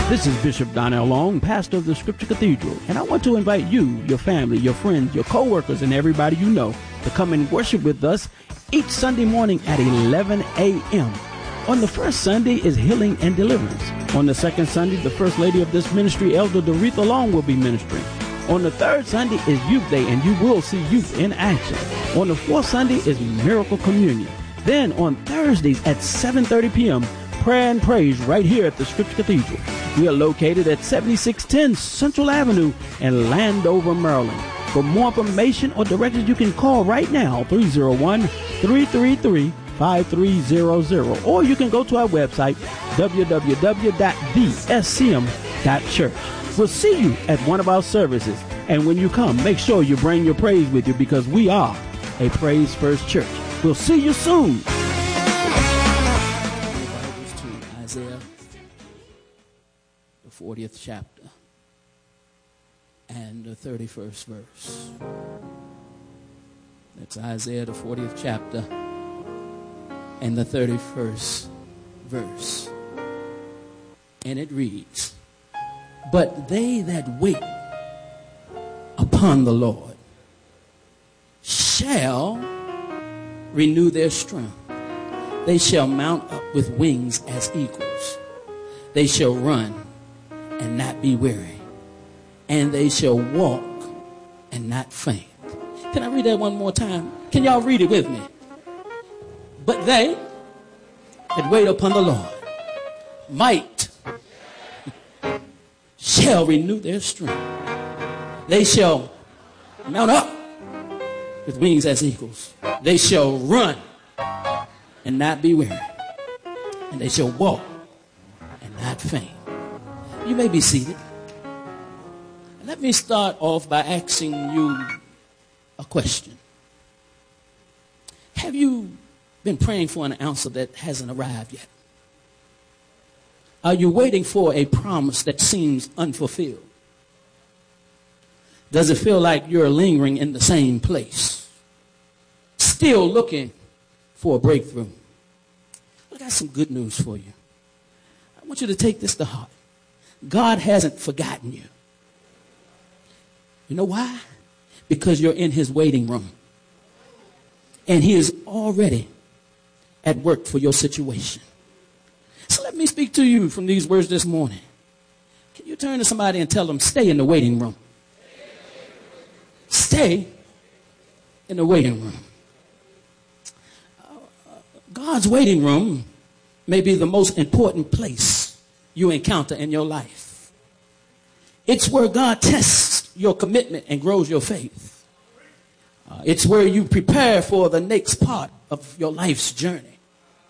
This is Bishop Donnell Long, pastor of the Scripture Cathedral, and I want to invite you, your family, your friends, your co-workers, and everybody you know to come and worship with us each Sunday morning at 11 a.m. On the first Sunday is Healing and Deliverance. On the second Sunday, the First Lady of this ministry, Elder Doretha Long, will be ministering. On the third Sunday is Youth Day, and you will see youth in action. On the fourth Sunday is Miracle Communion. Then on Thursdays at 7:30 p.m., Prayer and Praise right here at the Scripture Cathedral. We are located at 7610 Central Avenue in Landover, Maryland. For more information or directions, you can call right now, 301-333-5300. Or you can go to our website, www.thescm.church. We'll see you at one of our services. And when you come, make sure you bring your praise with you, because we are a Praise First Church. We'll see you soon. Isaiah, the 40th chapter and the 31st verse. That's Isaiah, the 40th chapter and the 31st verse. And it reads, "But they that wait upon the Lord shall renew their strength. They shall mount up with wings as eagles. They shall run and not be weary, and they shall walk and not faint." Can I read that one more time? Can y'all read it with me? "But they that wait upon the Lord might shall renew their strength. They shall mount up with wings as eagles. They shall run and not be weary, and they shall walk and not faint." You may be seated. Let me start off by asking you a question. Have you been praying for an answer that hasn't arrived yet? Are you waiting for a promise that seems unfulfilled? Does it feel like you're lingering in the same place, still looking for a breakthrough? I got some good news for you. I want you to take this to heart. God hasn't forgotten you. You know why? Because you're in his waiting room. And he is already at work for your situation. So let me speak to you from these words this morning. Can you turn to somebody and tell them, stay in the waiting room? Stay in the waiting room. God's waiting room may be the most important place you encounter in your life. It's where God tests your commitment and grows your faith. It's where you prepare for the next part of your life's journey.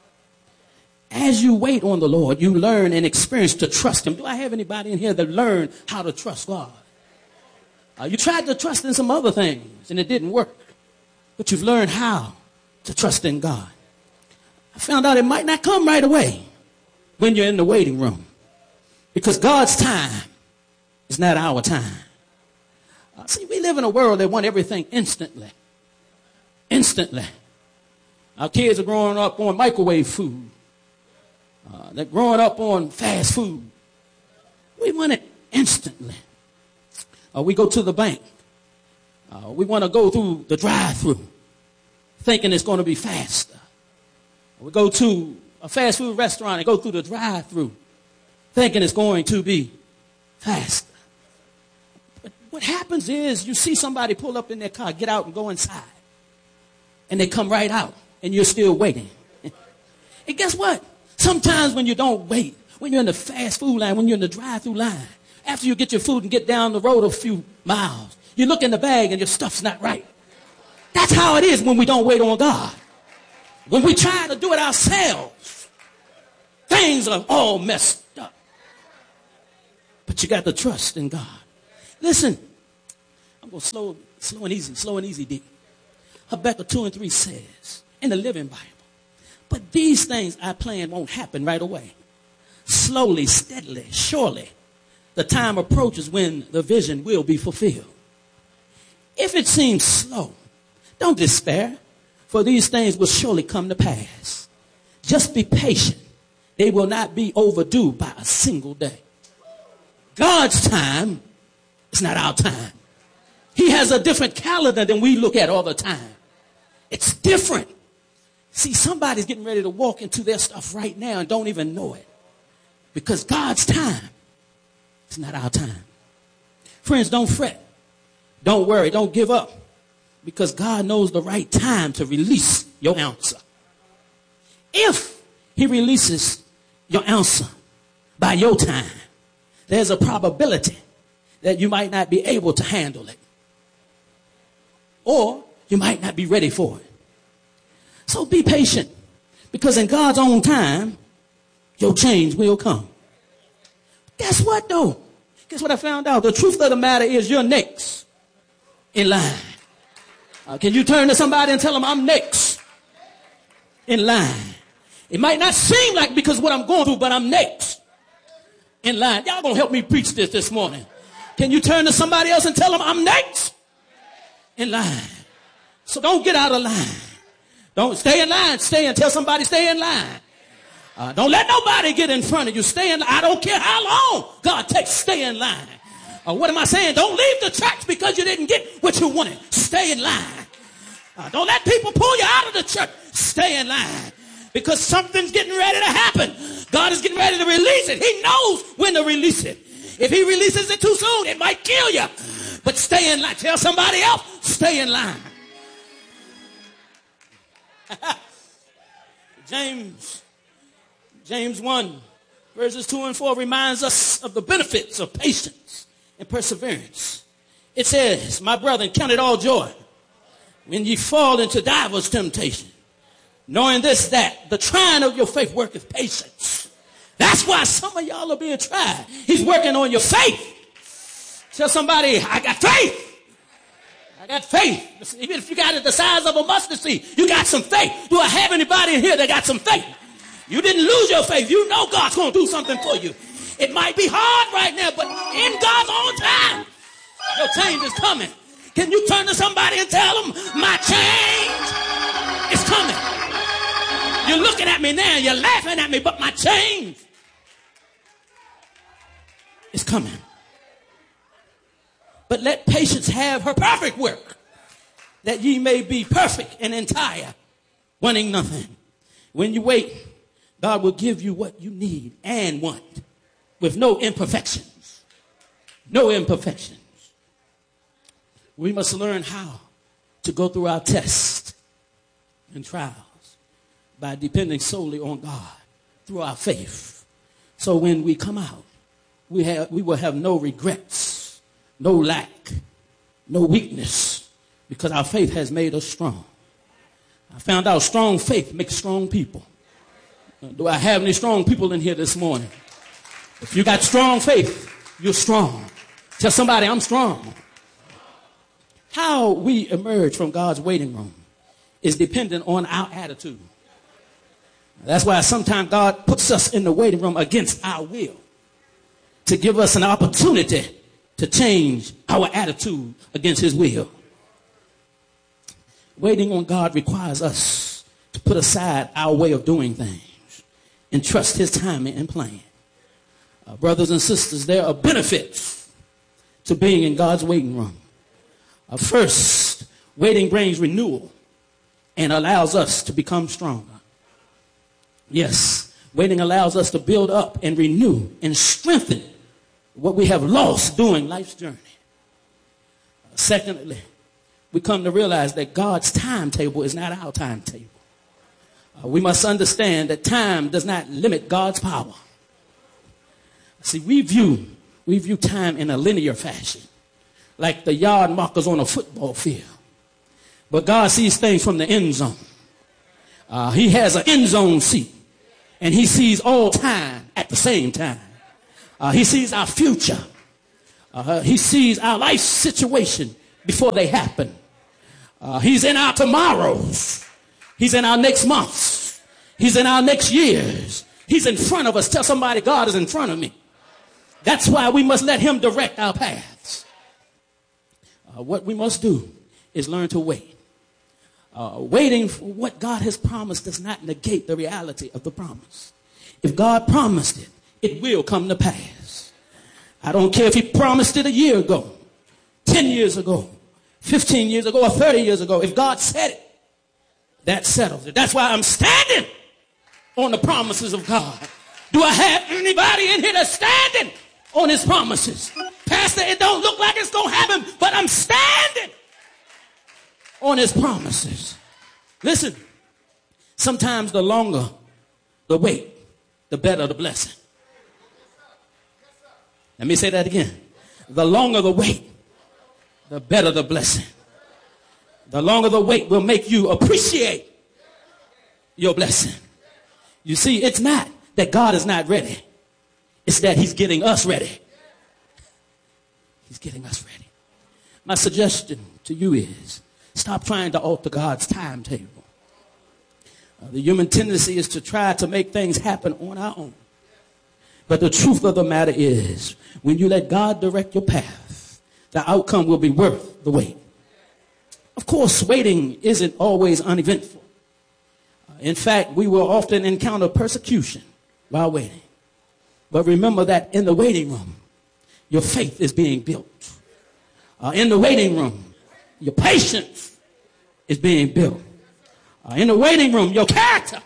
As you wait on the Lord, you learn and experience to trust him. Do I have anybody in here that learned how to trust God? You tried to trust in some other things and it didn't work, but you've learned how to trust in God. I found out it might not come right away when you're in the waiting room, because God's time is not our time. See, we live in a world that wants everything instantly. Instantly. Our kids are growing up on microwave food. They're growing up on fast food. We want it instantly. We go to the bank. We want to go through the drive-through thinking it's going to be faster. We go to a fast food restaurant and go through the drive-through thinking it's going to be faster. But what happens is you see somebody pull up in their car, get out and go inside. And they come right out and you're still waiting. And guess what? Sometimes when you don't wait, when you're in the fast food line, when you're in the drive-through line, after you get your food and get down the road a few miles, you look in the bag and your stuff's not right. That's how it is when we don't wait on God. When we try to do it ourselves, things are all messed up. But you got to trust in God. Listen, I'm going to slow and easy, D. Habakkuk 2:3 says in the Living Bible, "But these things I plan won't happen right away. Slowly, steadily, surely, the time approaches when the vision will be fulfilled. If it seems slow, don't despair, for these things will surely come to pass. Just be patient. They will not be overdue by a single day." God's time is not our time. He has a different calendar than we look at all the time. It's different. See, somebody's getting ready to walk into their stuff right now and don't even know it. Because God's time is not our time. Friends, don't fret. Don't worry. Don't give up. Because God knows the right time to release your answer. If he releases your answer by your time, there's a probability that you might not be able to handle it. Or you might not be ready for it. So be patient. Because in God's own time, your change will come. Guess what though? Guess what I found out? The truth of the matter is you're next in line. Can you turn to somebody and tell them I'm next in line? It might not seem like because what I'm going through, but I'm next in line. Y'all gonna help me preach this morning. Can you turn to somebody else and tell them I'm next in line? So don't get out of line. Don't stay in line. Stay and tell somebody stay in line. Don't let nobody get in front of you. Stay in line. I don't care how long God takes. Stay in line. What am I saying? Don't leave the church because you didn't get what you wanted. Stay in line. Don't let people pull you out of the church. Stay in line. Because something's getting ready to happen. God is getting ready to release it. He knows when to release it. If he releases it too soon, it might kill you. But stay in line. Tell somebody else, stay in line. James 1, verses 2 and 4 reminds us of the benefits of patience and perseverance. It says, my brethren, count it all joy when ye fall into divers temptation, knowing this, that the trying of your faith worketh patience. That's why some of y'all are being tried. He's working on your faith. Tell somebody, I got faith. I got faith. Even if you got it the size of a mustard seed, you got some faith. Do I have anybody in here that got some faith? You didn't lose your faith. You know God's going to do something for you. It might be hard right now, but in God's own time, your change is coming. Can you turn to somebody and tell them, my change is coming? You're looking at me now, you're laughing at me, but my change is coming. But let patience have her perfect work, that ye may be perfect and entire, wanting nothing. When you wait, God will give you what you need and want with no imperfections. No imperfections. We must learn how to go through our tests and trials by depending solely on God through our faith. So when we come out, we will have no regrets, no lack, no weakness, because our faith has made us strong. I found out strong faith makes strong people. Do I have any strong people in here this morning? If you got strong faith, you're strong. Tell somebody, I'm strong. How we emerge from God's waiting room is dependent on our attitude. That's why sometimes God puts us in the waiting room against our will to give us an opportunity to change our attitude against his will. Waiting on God requires us to put aside our way of doing things and trust his timing and plan. Brothers and sisters, there are benefits to being in God's waiting room. First, waiting brings renewal and allows us to become stronger. Yes, waiting allows us to build up and renew and strengthen what we have lost during life's journey. Secondly, we come to realize that God's timetable is not our timetable. We must understand that time does not limit God's power. See, we view time in a linear fashion, like the yard markers on a football field. But God sees things from the end zone. He has an end zone seat, and he sees all time at the same time. He sees our future. He sees our life situation before they happen. He's in our tomorrows. He's in our next months. He's in our next years. He's in front of us. Tell somebody, God is in front of me. That's why we must let him direct our paths. What we must do is learn to wait. Waiting for what God has promised does not negate the reality of the promise. If God promised it, it will come to pass. I don't care if he promised it a year ago, 10 years ago, 15 years ago, or 30 years ago. If God said it, that settles it. That's why I'm standing on the promises of God. Do I have anybody in here that's standing on his promises? Pastor, it don't look like it's going to happen, but I'm standing on his promises. Listen, sometimes the longer the wait, the better the blessing. Let me say that again. The longer the wait, the better the blessing. The longer the wait will make you appreciate your blessing. You see, it's not that God is not ready. It's that he's getting us ready. He's getting us ready. My suggestion to you is stop trying to alter God's timetable. The human tendency is to try to make things happen on our own. But the truth of the matter is, when you let God direct your path, the outcome will be worth the wait. Of course, waiting isn't always uneventful. In fact, we will often encounter persecution while waiting. But remember that in the waiting room, your faith is being built. In the waiting room, your patience is being built. In the waiting room, your character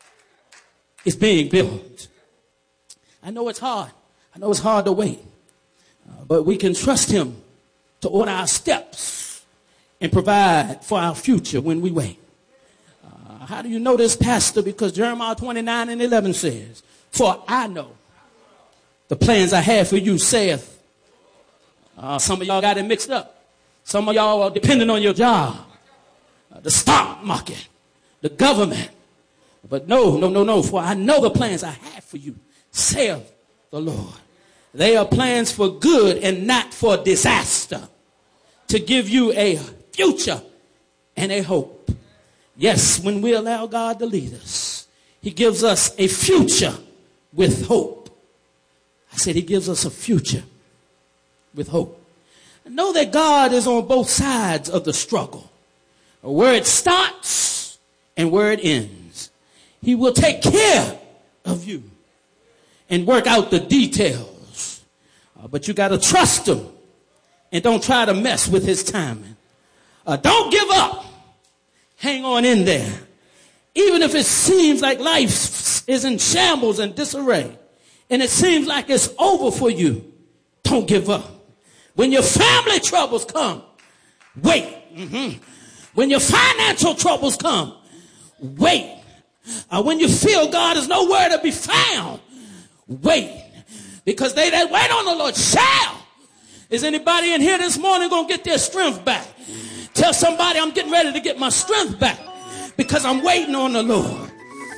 is being built. I know it's hard. I know it's hard to wait. But we can trust him to order our steps and provide for our future when we wait. How do you know this, Pastor? Because Jeremiah 29:11 says, "For I know the plans I have for you, saith." Some of y'all got it mixed up. Some of y'all are dependent on your job, the stock market, the government. But no. For I know the plans I have for you, saith the Lord. They are plans for good and not for disaster, to give you a future and a hope. Yes, when we allow God to lead us, he gives us a future with hope. I said he gives us a future with hope. Know that God is on both sides of the struggle, where it starts and where it ends. He will take care of you and work out the details. But you got to trust him and don't try to mess with his timing. Don't give up. Hang on in there. Even if it seems like life is in shambles and disarray, and it seems like it's over for you, don't give up. When your family troubles come, wait. When your financial troubles come, wait. When you feel God is nowhere to be found, wait. Because they that wait on the Lord shall. Is anybody in here this morning going to get their strength back? Tell somebody, I'm getting ready to get my strength back because I'm waiting on the Lord.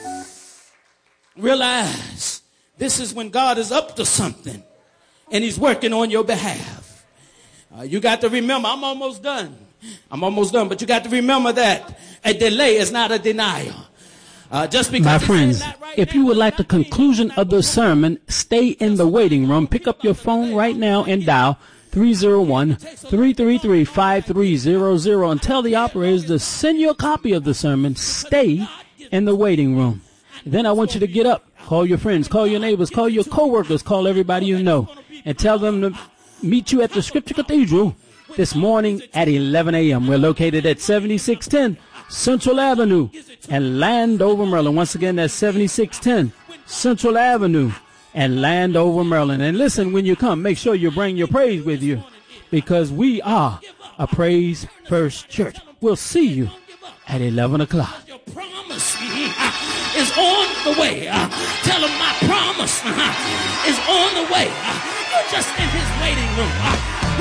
Realize this is when God is up to something and he's working on your behalf. You got to remember, I'm almost done, but you got to remember that a delay is not a denial. Just because my friends, if you would like the conclusion of the sermon, stay in the waiting room. Pick up your phone right now and dial 301-333-5300 and tell the operators to send you a copy of the sermon. Stay in the waiting room. Then I want you to get up, call your friends, call your neighbors, call your coworkers, call everybody you know, and tell them to meet you at the Scripture Cathedral this morning at 11 a.m. We're located at 7610 Central Avenue and Landover, Maryland. Once again, that's 7610 Central Avenue and Landover, Maryland. And listen, when you come, make sure you bring your praise with you, because we are a Praise First Church. We'll see you at 11 o'clock. Your promise is on the way. Tell them my promise is on the way. You're just in his waiting room.